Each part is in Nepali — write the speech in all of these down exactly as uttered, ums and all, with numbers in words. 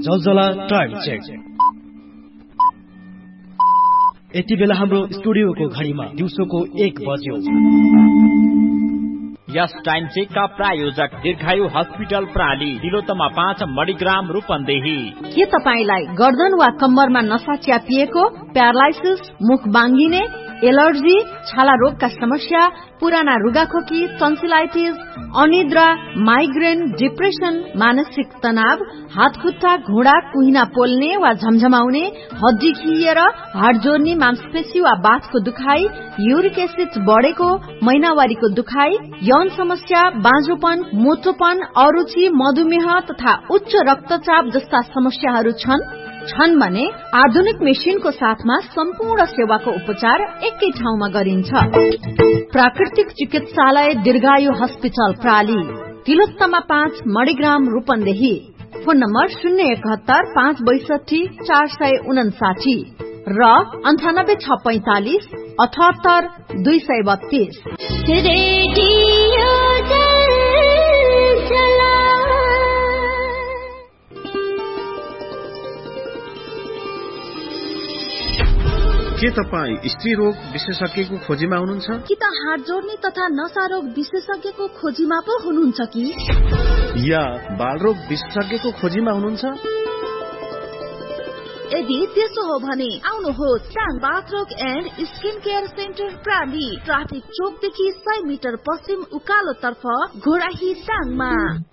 जलजला टाइम चेक। यति बेला हाम्रो स्टुडियोको घडीमा दिउँसोको एक बज्यो। यस टाइम चेक का प्रायोजक दीर्घायु हस्पिटल प्राली, तिलोत्तमा पाँच, मणिग्राम, रूपन्देही। के तपाईलाई गर्दन वा कम्मरमा नसा च्यापिएको, प्यारालाइसिस, मुख बाङ्गिने, एलर्जी, छाला रोगका समस्या, पुराना रुगाखोकी, टन्सिलाइटिस, अनिद्रा, माइग्रेन, डिप्रेसन, मानसिक तनाव, हात खुट्टा, घुँडा, कुहिना पोल्ने वा झमझमाउने, हड्डी खिएर, हाड जोड्ने, मांसपेशी वा बाथको दुखाइ, युरिक एसिड बढेको, महिनावारीको दुखाइ, यौन समस्या, बाँझोपन, मोटोपन, अरुचि, मधुमेह तथा उच्च रक्तचाप जस्ता समस्याहरू छन् छन् भने आधुनिक मेसिनको साथमा सम्पूर्ण सेवाको उपचार एकै ठाउँमा गरिन्छ। प्राकृतिक चिकित्सालय दीर्घायु हस्पिटल प्राली, तिलोत्तमा पाँच, मणिग्राम, रूपन्देही। फोन नम्बर शून्य एकहत्तर पाँच बैसठी चार सय उनासाठी र अन्ठानब्बे छ पैंतालिस अठहत्तर दुई सय बत्तीस। के तपाईँ स्त्री रोग विशेषज्ञको खोजीमा हुनुहुन्छ कि त हात जोड्ने तथा नसा रोग विशेषज्ञको खोजीमा पो हुनुहुन्छ कि या बाल रोग विशेषज्ञको खोजीमा हुनुहुन्छ? यदि त्यसो हो भने आउनुहोस् टाङ बाथ रोग and skin care centre प्राली, traffic चोकदेखि सय मिटर पश्चिम उकालो तर्फ घोडाही टाङमा।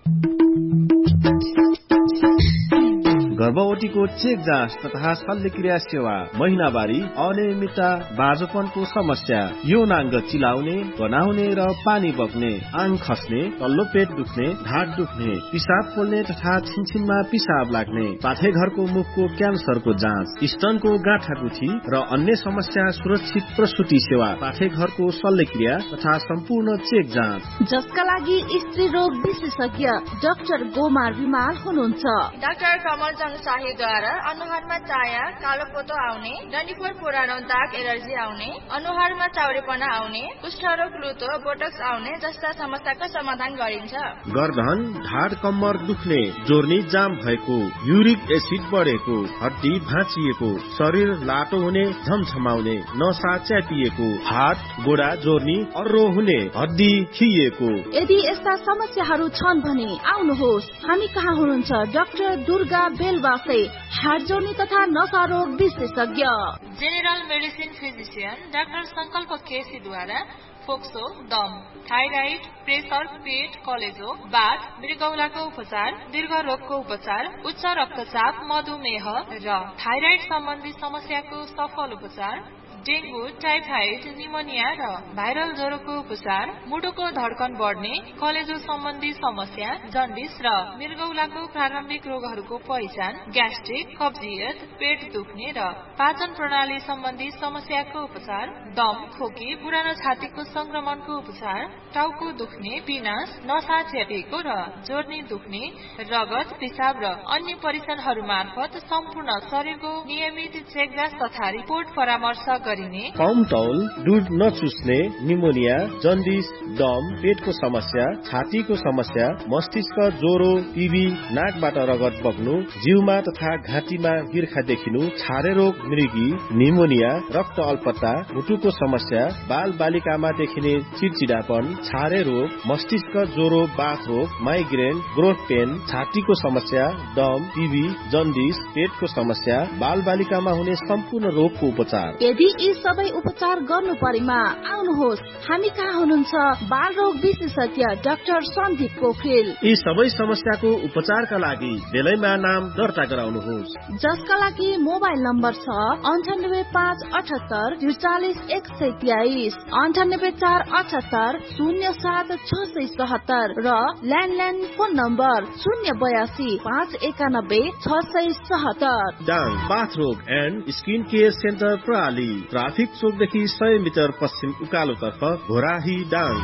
गर्भवतीको चेक जाँच तथा शल्यक्रिया सेवा, महिनावारी, अनियमितता, बाँझोपनको समस्या, यौनाङ्ग चिलाउने, गनाउने र पानी बग्ने, आङ खस्ने, तल्लो पेट दुख्ने, ढाड दुख्ने, पिसाब पोल्ने तथा छिनछिनमा पिसाब लाग्ने, साथै घरको मुखको क्यान्सरको जाँच, स्तनको गाँठागुठी र अन्य समस्या, सुरक्षित प्रसुति सेवा, साथै घरको शल्यक्रिया तथा सम्पूर्ण चेक जाँच, जसका लागि स्त्री रोग विशेषज्ञ डाक्टर गोमार विमाल हुनुहुन्छ। डाक्टर कमल शाहीद्वारा अनुहारमा चाया, कालो पोतो आउने, डन्डीफोर पुरानो दाग, एलर्जी आउने, अनुहारमा चाउरेपना आउने, कुष्ठरोग, लुतो, बोटक्स आउने जस्ता समस्याको समाधान गरिन्छ। गर्दन, ढाड, कम्मर दुख्ने, जोर्नी जाम भएको, युरिक एसिड बढेको, हड्डी भाँचिएको, शरीर लाटो हुने, झमझमाउने, नसा च्यापिएको, हात गोडा जोर्नी, अर्रो हुने, हड्डी खिएको, यदि यस्ता समस्याहरू छन् भने आउनुहोस्, हामी कहाँ हुनुहुन्छ डाक्टर दुर्गा बेलवासे, हात जोड्ने तथा नसा रोग विशेषज्ञ। जेनरल मेडिसिन फिजिशियन डाक्टर संकल्प केसीद्वारा फोक्सो, दम, थाइराइड, प्रेसर, पेट, कलेजो, बाथ, मृगौलाको उपचार, दीर्घ रोगको उपचार, उच्च रक्तचाप, मधुमेह र थाइराइड सम्बन्धी समस्याको सफल उपचार, डेंगू, टाइफाइड, निमोनिया र भाइरल ज्वरोको उपचार, मुटुको धड्कन बढ्ने, कलेजो सम्बन्धी समस्या, जन्डिस र मृगौलाको प्रारम्भिक रोगहरूको पहिचान, ग्यास्ट्रिक, कब्जियत, पेट दुख्ने र पाचन प्रणाली सम्बन्धी समस्याको उपचार, दम, खोकी, पुरानो छातीको संक्रमणको उपचार, टाउको दुख्ने, पिनास, नसा च्यापेको र जोर्नी दुख्ने, रगत, पिसाब र अन्य परीक्षणहरू मार्फत सम्पूर्ण शरीरको नियमित चेकजाँच तथा रिपोर्ट परामर्श गरिने। कम तौल, दूध नचुस्ने, निमोनिया, जन्डिस, दम, पेटको समस्या, छातीको समस्या, मस्तिष्क ज्वरो, टिबी, नाकबाट रगत बग्नु, जिउमा तथा घाँटीमा गिर्खा देखिनु, छारे रोग, मृगी, निमोनिया, रक्त अल्पत्ता, मुटुको समस्या, बाल बालिकामा देखिने चिडचिडापन, छारे रोग, मस्तिष्क ज्वरो, बाथ रोग, माइग्रेन, ग्रोथ पेन, छातीको समस्या, दम, टिबी, जन्डिस, पेटको समस्या, बाल बालिकामा हुने सम्पूर्ण रोगको उपचार। यदि यी सबै उपचार गर्नु परेमा आउनुहोस्, हामी कहाँ हुनुहुन्छ बाल रोग विशेषज्ञ डाक्टर सन्दीप पोखरेल। यी सबै समस्याको उपचारका लागि बेलैमा नाम दर्ता गराउनुहोस्, जसका लागि मोबाइल नम्बर छ अन्ठानब्बे पाँच अठहत्तर त्रिचालिस एक सय तेइस, अन्ठानब्बे चार अठहत्तर शून्य सात छ सय सतहत्तर र ल्यान्डलाइन फोन नम्बर शून्य बयासी पाँच एकानब्बे छ सय सतहत्तर। डाङ बाथ रोग and skin care centre प्राली, traffic चोकदेखि सय मिटर पश्चिम उकालो तर्फ घोराही डाङ।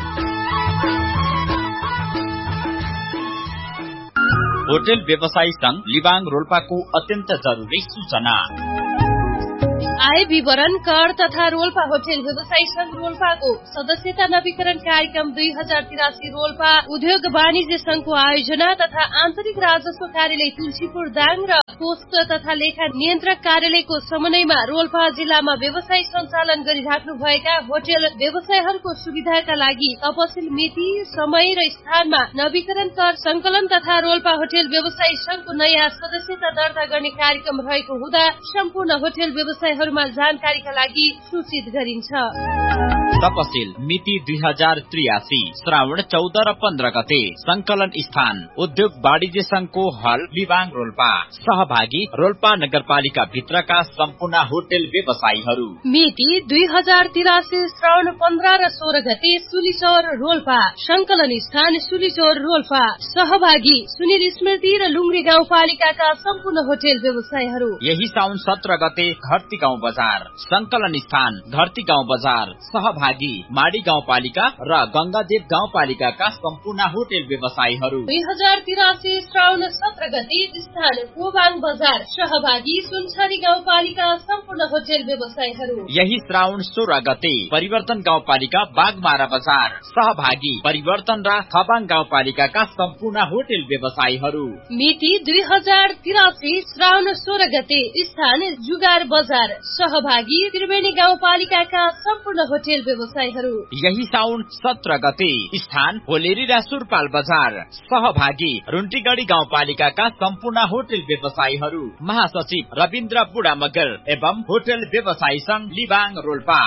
होटल व्यवसायी संघ लिबाङ रोल्पाको अत्यन्त जरुरी सूचना। आय विवरण कर तथा रोल्पा होटल व्यवसायी संघ रोल्पाको सदस्यता नवीकरण कार्यक्रम दुई हजार तिरासी रोल्पा उद्योग वाणिज्य संघको आयोजना तथा आन्तरिक राजस्व कार्यालय तुलसीपुर दाङ र पोस्ट तथा लेखा नियन्त्रक कार्यालयको समन्वयमा रोल्पा जिल्लामा व्यवसाय सञ्चालन गरिराख्नु भएका होटल व्यवसायहरूको सुविधाका लागि तपसिल मिति, समय र स्थानमा नवीकरण कर संकलन तथा रोल्पा होटल व्यवसायी संघको नयाँ सदस्यता दर्ता गर्ने कार्यक्रम रहेको हुँदा सम्पूर्ण होटल व्यवसायहरूमा जानकारीका लागि सूचित गरिन्छ। तपसिल मिति दुई हजार त्रियासी श्रावण चौध र पन्ध्र गते। संकलन स्थान उद्योग वाणिज्य संघको हल लिबाङ रोल्पा। सहभागी रोल्पा नगरपालिका भित्रका सम्पूर्ण होटल व्यवसायीहरू। मिति दुई हजार तिरासी श्रावण पन्ध्र र सोह्र गते सुलीचौर रोल्पा। संकलन स्थान सुलीचौर रोल्पा। सहभागी सुनिल स्मृति र लुङ्ग्री गाउँपालिकाका सम्पूर्ण होटल व्यवसायीहरू। यही साउन सत्र गते घरती गाउँ बजार। संकलन स्थान घरती गाउँ बजार। सहभागी माडी गाउँपालिका र गंगादेव गाउँपालिकाका सम्पूर्ण होटल व्यवसायीहरू। दुई हजार तिरासी श्रावण सत्र गते स्थान कोबाङ बजार। सहभागी सुनसरी गाउँपालिका सम्पूर्ण होटल व्यवसायीहरू। यही श्रावण सोह्र गते परिवर्तन गाउँपालिका बागमारा बजार। सहभागी परिवर्तन र थबाङ गाउँपालिकाका सम्पूर्ण होटल व्यवसायीहरू। मिति दुई हजार तिरासी श्रावण सोह्र गते स्थान जुगार बजार। सहभागी त्रिवेणी गाउँपालिकाका सम्पूर्ण होटल व्यवसायीहरू। यही साउन सत्र गते स्थान होलेरी र सुरपाल बजार। सहभागी रुन्टीगढी गाउँपालिकाका सम्पूर्ण होटल व्यवसायीहरू। महासचिव रविन्द्र बुढा मगर एवं होटल व्यवसायी संघ लिबाङ रोल्पा।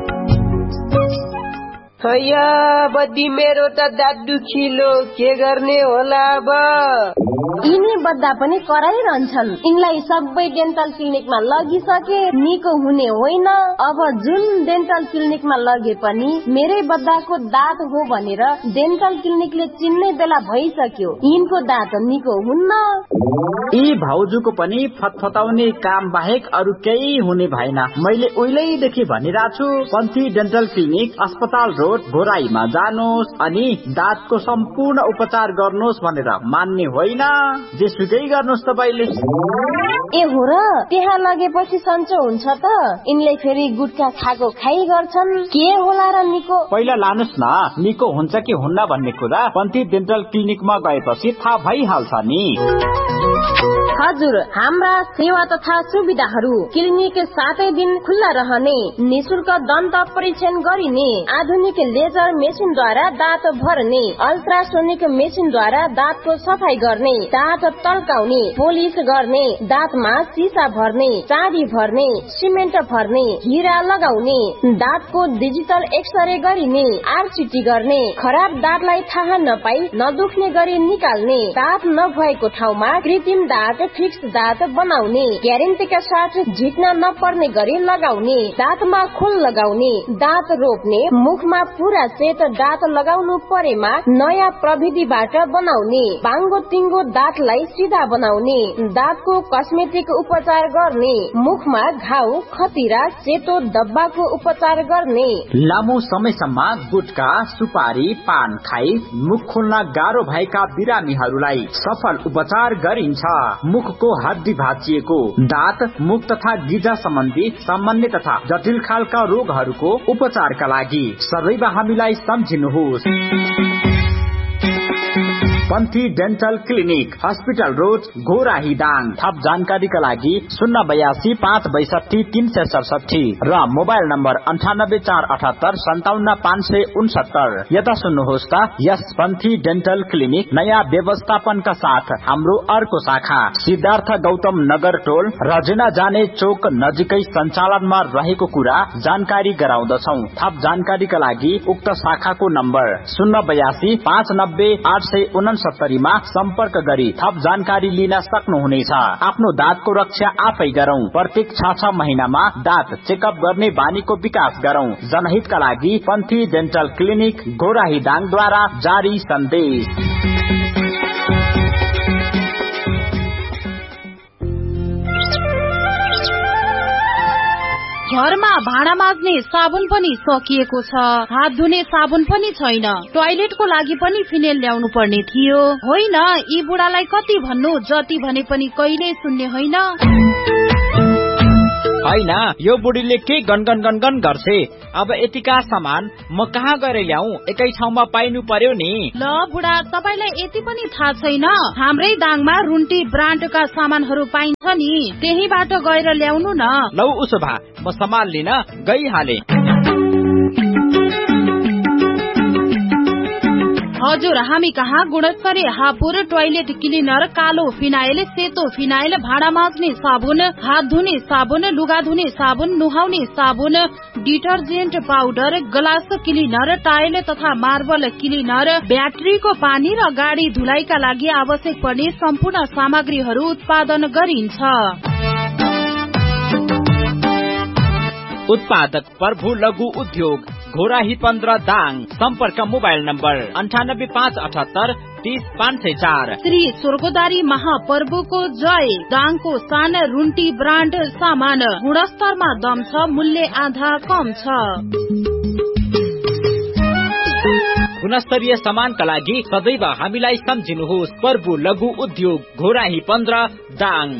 हैया बद्दी मेरो त दाँत दुखिलो के गर्ने होला अब। यिनी बद्दा पनि कराइरहन्छन्। यिनलाई सबै डेन्टल क्लिनिकमा लगिसके निको हुने होइन। अब जुन डेन्टल क्लिनिकमा लगे पनि मेरै बद्दाको दाँत हो भनेर डेन्टल क्लिनिकले चिन्ने बेला भइसक्यो। यिनको दाँत निको हुन्न। यी भाउजूको पनि फतफताउने काम बाहेक अरू केही हुने भएन। मैले उहिलेदेखि भनिरहेको छु पन्थी डेन्टल क्लिनिक अस्पताल रोड घोराईमा जानुहोस् अनि दाँतको सम्पूर्ण उपचार गर्नुहोस् भनेर मान्ने होइन। जेसुकै गर्नुहोस् तपाईले। ए हो र त्यहाँ लगेपछि सन्चो हुन्छ त। यिनले फेरि गुटखा खाएको खाइ गर्छन्। के होला र निको? पहिला लानुहोस् न निको हुन्छ कि हुन्न भन्ने कुरा पन्थी डेन्टल क्लिनिकमा गएपछि थाहा भइहाल्छ नि। हजुर, हाम्रा सेवा तथा सुविधाहरू क्लिनिक सातै दिन खुल्ला रहने, निशुल्क दन्त परीक्षण गरिने, आधुनिक लेजर मेसिनद्वारा दाँत भर्ने, अल्ट्रासोनिक मेसिनद्वारा दाँतको सफाई गर्ने, दाँत तल्काउने, पोलिस गर्ने, दाँतमा सिसा भर्ने, चाँदी भर्ने, सिमेन्ट भर्ने, हिरा लगाउने, दाँतको डिजिटल एक्सरे गरिने, आरसिटी गर्ने, खराब दाँतलाई थाहा नपाई नदुख्ने गरी निकाल्ने, दाँत नभएको ठाउँमा कृत्रिम दाँत फिक्स दाँत बनाउने, ग्यारेन्टीका साथ झिक्न नपर्ने गरी लगाउने, दाँतमा खोल लगाउने, दाँत रोप्ने, मुखमा पूरा सेट दाँत लगाउनु परेमा नयाँ प्रविधिबाट बनाउने, बाङ्गो टिङ्गो दाँतलाई सिधा बनाउने, दाँतको कस्मेटिक उपचार गर्ने, मुखमा घाउ खतिरा सेतो डब्बाको उपचार गर्ने। लामो समयसम्म गुटखा सुपारी पान खाई मुख खोल्न गाह्रो भएका बिरामीहरूलाई सफल उपचार गरिन्छ। मुखको हड्डी भाँचिएको, दाँत मुख तथा गिजा सम्बन्धी सामान्य तथा जटिल खालका रोगहरूको उपचारका लागि सदैव हामीलाई सम्झिनुहोस्। पन्थी dental clinic hospital road Ghorahi Dang. थप जानकारीका लागि शून्य बयासी पाँच बैसठी तीन सय सडसठी र मोबाइल नम्बर अन्ठानब्बे चार अठहत्तर सन्ताउन्न पाँच सय उनसत्तर। यता सुन्नुहोस् त यस पन्थी डेन्टल क्लिनिक नयाँ व्यवस्थापनका साथ हाम्रो अर्को शाखा सिद्धार्थ गौतम नगर टोल रजना जाने चोक नजिकै सञ्चालनमा रहेको कुरा जानकारी गराउँदछौ। थप जानकारीका लागि उक्त शाखाको नम्बर शून्य बयासी पाँच नब्बे आठ सय उनसत्तरीमा सम्पर्क गरी थप जानकारी लिन सक्नुहुनेछ। आफ्नो दाँतको रक्षा आफै गरौं। प्रत्येक छ छ महिनामा दाँत चेकअप गर्ने बानीको विकास गरौं। जनहितका लागि पन्थी डेन्टल क्लिनिक घोराही दाङद्वारा जारी सन्देश। घरमा भाँडा माझ्ने साबुन पनि सकिएको छ, हात धुने साबुन पनि छैन, टोयलेटको लागि पनि फिनेल ल्याउनु पर्ने थियो। होइन, यी बुढालाई कति भन्नु, जति भने पनि कहिले सुन्ने होइन। होइन यो बुढीले के गनगन गनगन गर्छे। अब यतिका सामान म कहाँ गएर ल्याऊ, एकै ठाउँमा पाइनु पर्यो नि। ल बुढा, तपाईलाई यति पनि थाहा छैन, हाम्रै दाङमा रुन्टी ब्रान्डका सामानहरू पाइन्छ नि, त्यहीबाट गएर ल्याउनु न। लौ उसो भा म सामान लिन गइहाले। हजुर, हामी कहाँ गुणस्तरीय हापुर टोयलेट क्लिनर, कालो फिनाइल, सेतो फिनाइल, भाँडा माझ्ने साबुन, हात धुने साबुन, लुगा धुने साबुन, नुहाउने साबुन, detergent powder, glass cleaner, tile तथा मार्बल क्लिनर, ब्याट्रीको पानी र गाडी धुलाइका लागि आवश्यक पर्ने सम्पूर्ण सामग्रीहरू उत्पादन गरिन्छ। उत्पादक प्रभु लघु उद्योग घोराही पन्ध्र दाङ। सम्पर्क मोबाइल नम्बर अन्ठानब्बे पाँच अठहत्तर तीस पाँच सय चार। श्री स्वर्गदारी महाप्रभुको जय। दाङको सान रुन्टी ब्रान्ड सामान, गुणस्तरमा दम छ, मूल्य आधा कम छ। गुणस्तरीय सामानका लागि सदैव हामीलाई सम्झिनुहोस्। प्रभु लघु उद्योग घोराही पन्ध्र दाङ।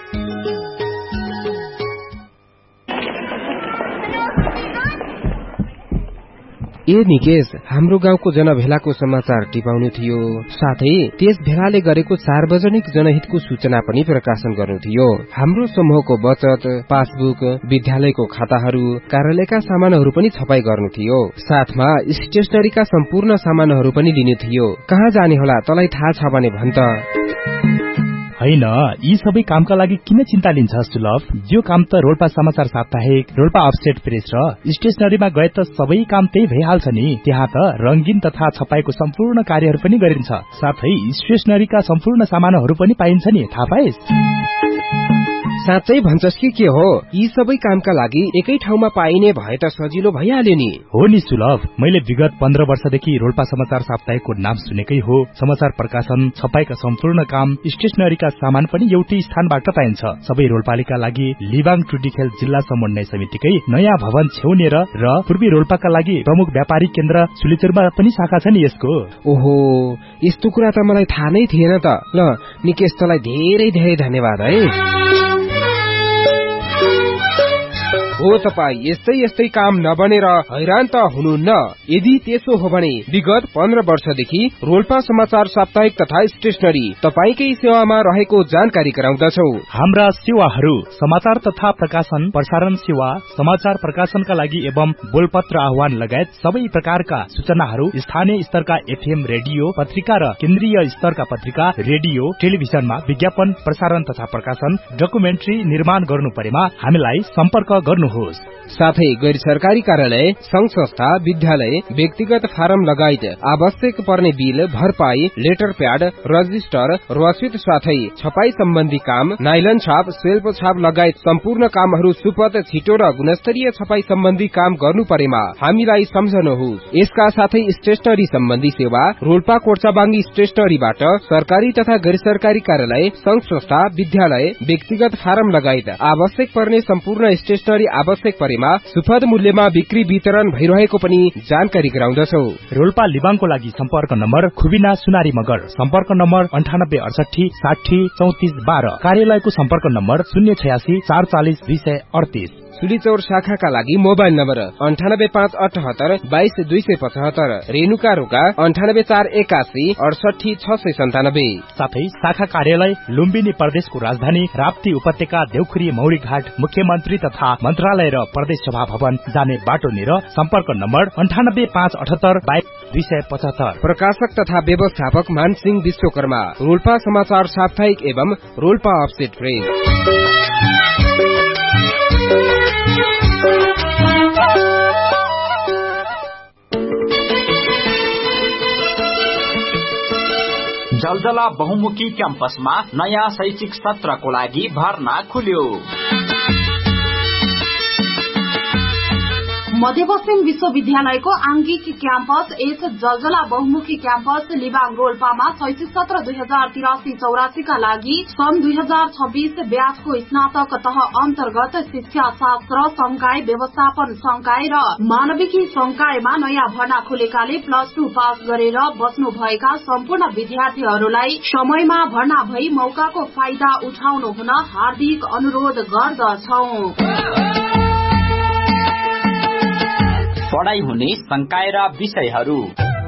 ए निकेश, हाम्रो गाउँको जनभेलाको समाचार टिपाउनु थियो, साथै त्यस भेलाले गरेको सार्वजनिक जनहितको सूचना पनि प्रकाशन गर्नु थियो। हाम्रो समूहको बचत, पासबुक, विद्यालयको खाताहरू, कार्यालयका सामानहरू पनि छपाई गर्नु थियो। साथमा स्टेशनरीका सम्पूर्ण सामानहरू पनि लिनु थियो। कहाँ जाने होला, तँलाई थाहा छ भने भन त। होइन, यी सबै कामका लागि किन चिन्ता लिन्छ सुलभ? जो काम त रोल्पा समाचार साप्ताहिक, रोल्पा अपसेट प्रेस र स्टेशनरीमा गए त सबै काम त्यही भइहाल्छ नि। त्यहाँ त रंगीन तथा छपाईको सम्पूर्ण कार्यहरू पनि गरिन्छ, साथै स्टेशनरीका सम्पूर्ण सामानहरू पनि पाइन्छ नि, थाहा पाइस्? साँच्चै भन्छस् कि के हो? यी सबै कामका लागि एकै ठाउँमा पाइने भए त सजिलो भइहाल्यो नि। हो नि सुलभ, मैले विगत पन्ध्र वर्षदेखि रोल्पा समाचार साप्ताहिकको नाम सुनेकै हो। समाचार प्रकाशन, छपाईका सम्पूर्ण काम, स्टेशनरीका सामान पनि एउटै स्थानबाट पाइन्छ। सबै रोल्पालीका लागि लिबाङ टुटीखेल जिल्ला समन्वय समितिकै नयाँ भवन छेउनेर र पूर्वी रोल्पाका लागि प्रमुख व्यापारी केन्द्र सुलिचुरमा पनि शाखा छ नि यसको। ओहो, यस्तो कुरा त मलाई थाहा नै थिएन त। ल निकेश, तँलाई धेरै धेरै धन्यवाद है। हो तपाई यस्तै यस्तै काम नबनेर हैरान त हुनुहुन्न? यदि त्यसो हो भने विगत पन्ध्र वर्षदेखि रोल्पा समाचार साप्ताहिक तथा स्टेशनरी तपाईकै सेवामा रहेको जानकारी गराउँदछौ। हाम्रा सेवाहरू समाचार तथा प्रकाशन, प्रसारण सेवा, समाचार प्रकाशनका लागि एवं बोलपत्र आह्वान लगायत सबै प्रकारका सूचनाहरू स्थानीय स्तरका एफएम रेडियो पत्रिका र केन्द्रीय स्तरका पत्रिका, रेडियो, टेलिभिजनमा विज्ञापन प्रसारण तथा प्रकाशन, डकुमेन्ट्री निर्माण गर्नु परेमा हामीलाई सम्पर्क गर्नु। साथै गैर सरकारी कार्यालय, संघ संस्था, विद्यालय, व्यक्तिगत फारम लगायत आवश्यक पर्ने बिल, भरपाई, लेटर प्याड, रजिस्टर, रसिद साथै छपाई सम्बन्धी काम, नाइलन छाप, सेल्फ छाप लगायत सम्पूर्ण कामहरू सुपथ, छिटो र गुणस्तरीय छपाई सम्बन्धी काम गर्नु परेमा हामीलाई सम्झनुहोस्। यसका साथै स्टेशनरी सम्बन्धी सेवा रोल्पा कोर्चाबाङ्गी स्टेशनरीबाट सरकारी तथा गैर सरकारी कार्यालय, संघ संस्था, विद्यालय, व्यक्तिगत फारम लगायत आवश्यक पर्ने सम्पूर्ण स्टेशनरी आवश्यक परेमा सुपथ मूल्यमा बिक्री वितरण भइरहेको पनि जानकारी गराउँदछौ। रोल्पा लिबाङको लागि सम्पर्क नम्बर खुबिना सुनारी मगर, सम्पर्क नम्बर अन्ठानब्बे अडसठी साठी चौतिस बाह्र। कार्यालयको सम्पर्क नम्बर शून्य छयासी चार चालिस दुई सय अडतिस। सुलीचौर शाखाका लागि मोबाइल नम्बर अन्ठानब्बे पाँच अठहत्तर बाइस दुई सय पचहत्तर। रेणुका रोका अन्ठानब्बे चार एकासी अडसठी छ सय सन्तानब्बे। साथै शाखा कार्यालय लुम्बिनी प्रदेशको राजधानी राप्ती उपत्यका देउखुरी मौरीघाट मुख्यमन्त्री तथा मन्त्रालय र प्रदेश सभा भवन जाने बाटो निर सम्पर्क नम्बर अन्ठानब्बे पाँच अठहत्तर बाइस दुई सय पचहत्तर। प्रकाशक तथा व्यवस्थापक मानसिंह विश्वकर्मा, रोल्पा समाचार साप्ताहिक एवं रोल्पा अपसेट प्रेस। जलजला बहुमुखी क्याम्पसमा नयाँ शैक्षिक सत्रको लागि भर्ना खुल्यो। मध्यपश्चिम विश्वविद्यालयको आंगिक क्याम्पस एस जलजला बहुमुखी क्याम्पस लिबाङ रोल्पामा शैक्षिक सत्र दुई हजार तिरासी चौरासीका लागि सन् दुई हजार छब्बीस ब्याचको स्नातक तह अन्तर्गत शिक्षा शास्त्र संकाय व्यवस्थापन संकाय र मानविकी संकायमा नयाँ भर्ना खुलेकाले प्लस टू पास गरेर बस्नु भएका सम्पूर्ण विद्यार्थीहरूलाई समयमा भर्ना भई मौकाको फाइदा उठाउनु हुन हार्दिक अनुरोध गर्दछौं। पढ़ाई हुने संकाय र विषयहरू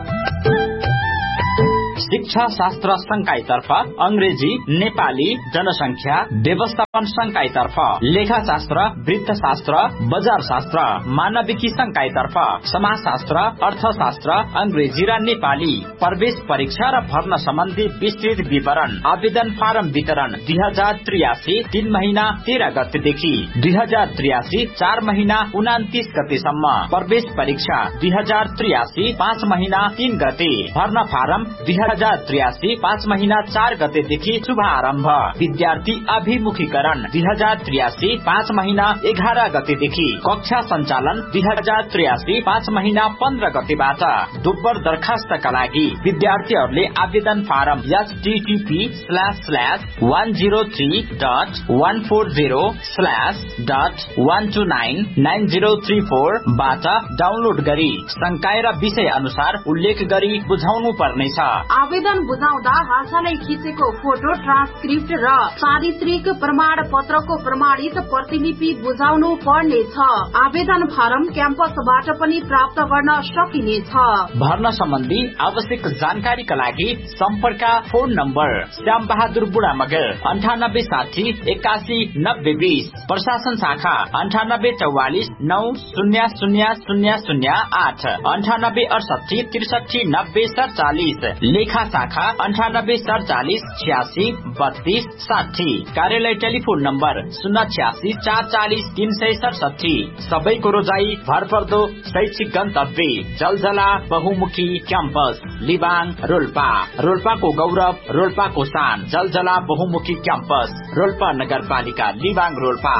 शिक्षा शास्त्र संकायतर्फ अंग्रेजी नेपाली जनसंख्या व्यवस्थापन संकायतर्फ लेखाशास्त्र वृत्तशास्त्र बजार शास्त्र मानविकी संकायतर्फ समाजशास्त्र अर्थशास्त्र अंग्रेजी र नेपाली प्रवेश परीक्षा र भर्ना सम्बन्धी विस्तृत विवरण आवेदन फारम वितरण दुई हजार त्रियासी तीन महीना तेह्र गतेदेखि दुई हजार त्रियासी चार महीना उनातिस गतेसम्म प्रवेश परीक्षा दुई हजार त्रियासी पाँच महीना तीन गते भर्ना फारम दुई हजार त्रियासी पाँच महीना चार गतेदेखि शुभारम्भ विद्यार्थी अभिमुखीकरण दुई हजार त्रियासी पाँच महीना एघार गतेदेखि कक्षा सञ्चालन दुई हजार त्रियासी पाँच महीना पन्ध्र गतेबाट दोब्बर दरखास्तका लागि विद्यार्थीहरूले आवेदन form HTTP slash slash one zero three dot one four zero slash dot one two nine nine zero three four बाट डाउनलोड गरी संकाय र विषय अनुसार उल्लेख गरी बुझाउनु पर्नेछ। आवेदन बुझाउँदा हालसालै खिचेको फोटो ट्रान्सक्रिप्ट र चारित्रिक प्रमाण पत्रको प्रमाणित प्रतिलिपि बुझाउनु पर्नेछ। आवेदन फारम क्याम्पसबाट पनि प्राप्त गर्न सकिनेछ। भर्ना सम्बन्धी आवश्यक जानकारीका लागि सम्पर्क फोन नम्बर श्याम बहादुर बुढा मगर अन्ठानब्बे साठी एकासी नब्बे बीस प्रशासन शाखा अन्ठानब्बे चौवालिस नौ शून्य शून्य शून्य शून्य आठ अन्ठानब्बे अडसठी त्रिसठी नब्बे सड़चालिस लेखा शाखा अन्ठानब्बे सड़चालिस छियासी बत्तीस साठी कार्यालय टेलिफोन नम्बर शून्य छियासी चार चालिस तीन सय सडसठी। सबैको रोजाई भरपर्दो शैक्षिक गन्तव्य जलजला बहुमुखी क्याम्पस लिबाङ रोल्पा रोल्पाको गौरव रोल्पाको शान जलजला बहुमुखी क्याम्पस रोल्पा नगरपालिका लिबाङ रोल्पा।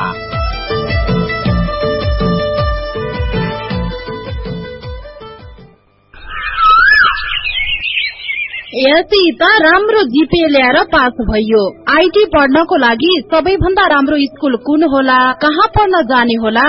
यति त राम्रो जीपे ल्याएर पास भयो। आईटी पढ्नको लागि सबैभन्दा राम्रो स्कुल कुन होला, कहाँ पढ्न जाने होला?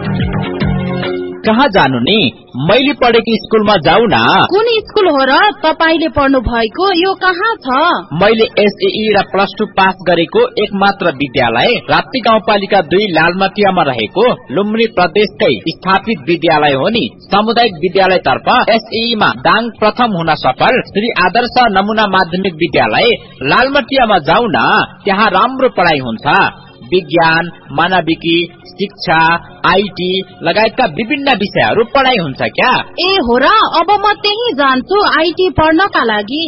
कहाँ जानु नि? मैले पढेको स्कुलमा जाऊ न। कुन स्कुल हो र तपाईले पढ्नु भएको? यो कहाँ छ? मैले एसएई र प्लस टू पास गरेको एकमात्र विद्यालय राप्ती गाउँपालिका दुई लालमटियामा रहेको लुम्बिनी प्रदेशकै स्थापित विद्यालय हो नि। सामुदायिक विद्यालय तर्फ एसएई मा दाङ प्रथम हुन सफल श्री आदर्श नमुना माध्यमिक विद्यालय लालमटियामा जाऊ न। त्यहाँ राम्रो पढाइ हुन्छ। विज्ञान मानविकी शिक्षा आईटी लगायतका विभिन्न विषयहरू पढाइ हुन्छ क्या। ए हो र, अब म त्यही जान्छु आईटी पढ्नका लागि।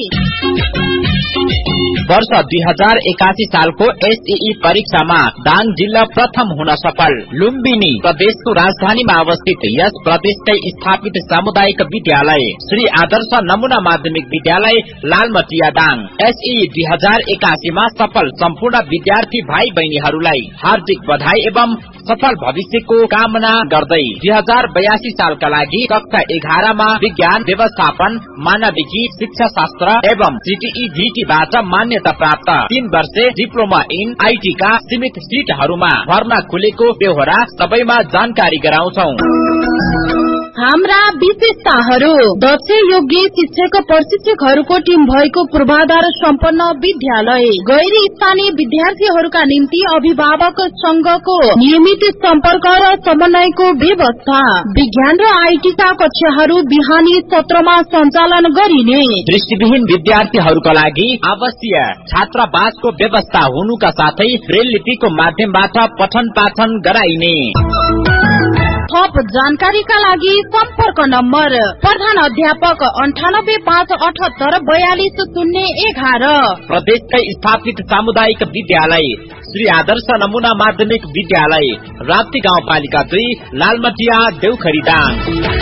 वर्ष दुई हजार एकासी सालको एसएई परीक्षामा दाङ जिल्ला प्रथम हुन सफल लुम्बिनी प्रदेशको राजधानीमा अवस्थित यस प्रदेशकै स्थापित सामुदायिक विद्यालय श्री आदर्श नमुना माध्यमिक विद्यालय लालमटिया दाङ एसएई दुई हजार एकासीमा सफल सम्पूर्ण विद्यार्थी भाइ बहिनीहरूलाई हार्दिक बधाई एवं सफल भविष्यको कामना गर्दै दुई हजार बयासी सालका लागि कक्षा एघारमा विज्ञान व्यवस्थापन मानविकी शिक्षा शास्त्र एवं सीटीई भीटीबाट मान्यता प्राप्त तीन वर्षे डिप्लोमा इन आईटी का सीमित सीटहरूमा भर्ना खुलेको बेहोरा सबैमा जानकारी गराउँछौ। हाम्रा विशेषताहरू दक्ष योग्य शिक्षक प्रशिक्षकहरूको टिम भएको पूर्वाधार सम्पन्न विद्यालय गैर स्थानीय विद्यार्थीहरूका निम्ति अभिभावक संघको नियमित सम्पर्क र समन्वयको व्यवस्था विज्ञान र आईटी का कक्षाहरू बिहानी सत्रमा सञ्चालन गरिने दृष्टिविहीन विद्यार्थीहरूका लागि आवश्यक छात्रावासको व्यवस्था हुनुका साथै ब्रेल लिपिको माध्यमबाट पठन पाठन गराइने। थप जानकारीका लागि सम्पर्क नम्बर प्रधान अध्यापक अन्ठानब्बे पाँच अठहत्तर बयालिस शून्य एघार प्रदेशकै स्थापित सामुदायिक विद्यालय श्री आदर्श नमुना माध्यमिक विद्यालय राप्ती गाउँपालिका दुई लालमटिया देउखरी दाङ।